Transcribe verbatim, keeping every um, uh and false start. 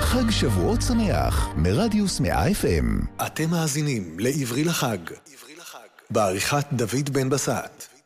חג שבועות שמח מרדיוס מאה אף אם. אתם מאזינים לעברי לחג בעריכת דוד בן בסט.